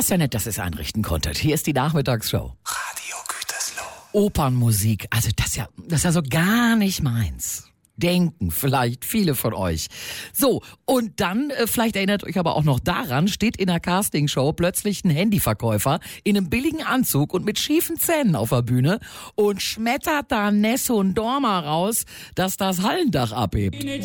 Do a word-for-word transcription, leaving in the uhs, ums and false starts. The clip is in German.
Das ist ja nett, dass ihr es einrichten konntet. Hier ist die Nachmittagsshow. Radio Gütersloh. Opernmusik, also das ist ja, das ist ja so gar nicht meins. Denken vielleicht viele von euch. So, und dann, äh, vielleicht erinnert euch aber auch noch daran, steht in der Castingshow plötzlich ein Handyverkäufer in einem billigen Anzug und mit schiefen Zähnen auf der Bühne und schmettert da Nessun Dorma raus, dass das Hallendach abhebt.